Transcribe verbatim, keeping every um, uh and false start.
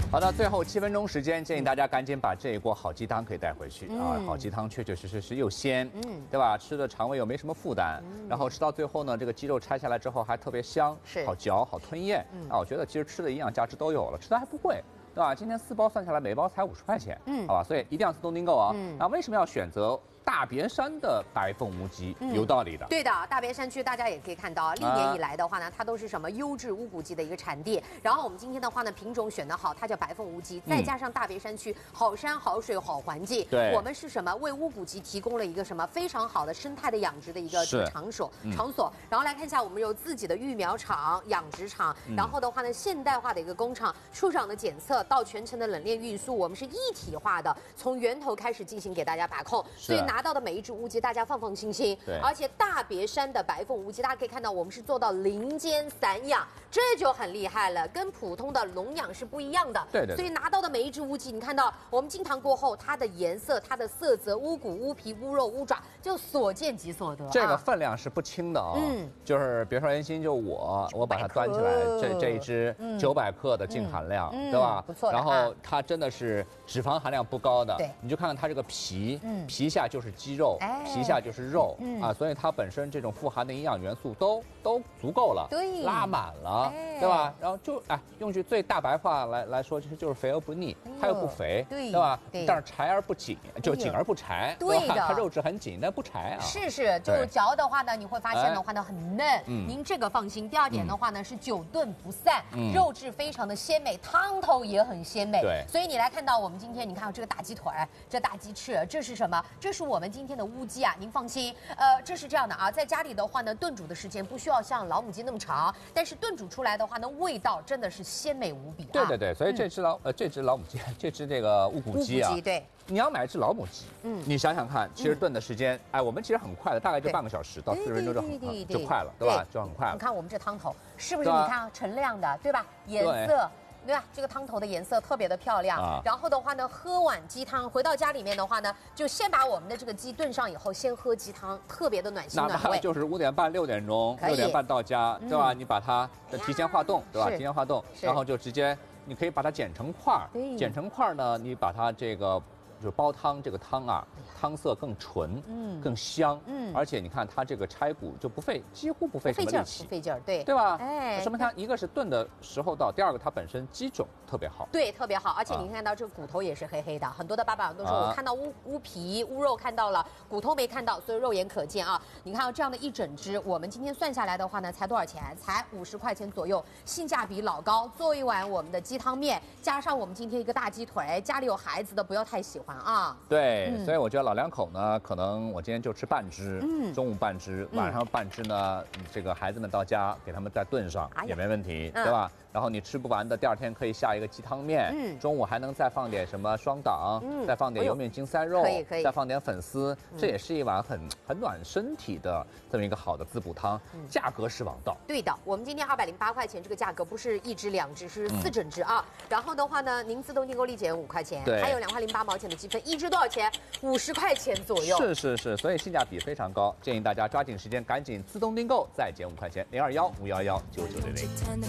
好的，最后七分钟时间，建议大家赶紧把这一锅好鸡汤可以带回去、嗯、啊！好鸡汤确确实实是又鲜，嗯，对吧？吃的肠胃又没什么负担，嗯、然后吃到最后呢，这个鸡肉拆下来之后还特别香， 是好嚼，好吞咽、嗯、啊！我觉得其实吃的营养价值都有了，吃的还不贵。 对吧？今天四包算下来，每包才五十块钱，嗯，好吧，所以一定要自动订购啊。嗯，那为什么要选择大别山的白凤无鸡？嗯、有道理的。 对的，大别山区大家也可以看到，历年以来的话呢，它都是什么优质乌骨鸡的一个产地。然后我们今天的话呢，品种选得好，它叫白凤无鸡，再加上大别山区好山好水好环境， 对， 我们是什么为乌骨鸡提供了一个什么非常好的生态的养殖的一个场所场所。然后来看一下，我们有自己的育苗场、养殖场，然后的话呢，现代化的一个工厂，出厂的检测。 到全程的冷链运输，我们是一体化的，从源头开始进行给大家把控，所以拿到的每一只乌鸡，大家放放心心。 对， 而且大别山的白凤乌鸡，大家可以看到，我们是做到林间散养，这就很厉害了，跟普通的笼养是不一样的。 对 对, 对。 所以拿到的每一只乌鸡，你看到我们进塘过后，它的颜色、它的色泽、乌骨、乌皮、乌肉、乌爪，就所见即所得。 这个分量是不轻的啊、哦，嗯，就是别说人心，就我，我把它端起来，这这一只九百克的净含量，嗯、对吧？ 不错， 然后它真的是脂肪含量不高的， 对， 你就看看它这个皮，嗯，皮下就是鸡肉，哎、皮下就是肉，嗯、啊，所以它本身这种富含的营养元素都都足够了， 对， 拉满了，哎、对吧？然后就哎，用句最大白话来来说，其实就是肥而不腻，它又不肥，对，对吧？对但是柴而不紧，就紧而不柴， 对的， 它肉质很紧，但不柴啊。 是是，就嚼的话呢，你会发现的话呢很嫩，嗯，您这个放心。第二点的话呢是久炖不散，肉质非常的鲜美，汤头也很鲜美。 对， 所以你来看到我们今天，你看这个大鸡腿，这大鸡翅，这是什么？这是我们今天的乌鸡啊！您放心，呃，这是这样的啊，在家里的话呢，炖煮的时间不需要像老母鸡那么长，但是炖煮出来的话呢，味道真的是鲜美无比啊！ 对对对，所以这只老、嗯、呃这只老母鸡，这只这个乌骨鸡啊， 对， 你要买一只老母鸡，嗯，你想想看，其实炖的时间，嗯、哎，我们其实很快的，大概就半个小时到四十分钟就很就快了，对吧？就很快了。 你看我们这汤头是不是？你看啊，陈亮的，对吧？颜色。 对吧？这个汤头的颜色特别的漂亮，啊、然后的话呢，喝碗鸡汤，回到家里面的话呢，就先把我们的这个鸡炖上以后，先喝鸡汤，特别的暖心暖胃。 哪怕就是五点半、六点钟、六点半到家，对吧？嗯、你把它提前化冻，对吧？提前化冻，然后就直接，你可以把它剪成块儿，剪成块儿呢，你把它这个。 就是煲汤，这个汤啊，汤色更纯，嗯，更香，嗯，而且你看它这个拆骨就不费，几乎不费什么力气， 不费劲儿，对， 对吧？哎，说明它一个是炖的时候到，第二个它本身鸡种特别好， 对，特别好，而且你看到这个骨头也是黑黑的，很多的爸爸都说我看到乌乌皮、乌肉看到了，骨头没看到，所以肉眼可见啊。你看到这样的一整只，我们今天算下来的话呢，才多少钱？才五十块钱左右，性价比老高。做一碗我们的鸡汤面，加上我们今天一个大鸡腿，家里有孩子的不要太喜欢。 啊， 对，嗯、所以我觉得老两口呢，可能我今天就吃半只，嗯，中午半只，晚上半只呢，嗯、这个孩子们到家给他们再炖上、哎、也没问题，嗯、对吧？然后你吃不完的，第二天可以下一个鸡汤面，嗯，中午还能再放点什么双档，嗯，再放点油面筋塞肉，可以可以，再放点粉丝，嗯、这也是一碗很很暖身体的这么一个好的滋补汤，嗯、价格是王道。 对的，我们今天二百零八块钱这个价格不是一只两只，是四整只啊。嗯、然后的话呢，您自动订购立减五块钱，对，还有两块零八毛钱的积分。 一只多少钱？五十块钱左右。 是是是，所以性价比非常高，建议大家抓紧时间，赶紧自动订购，再减五块钱，零二幺五幺幺九九零零。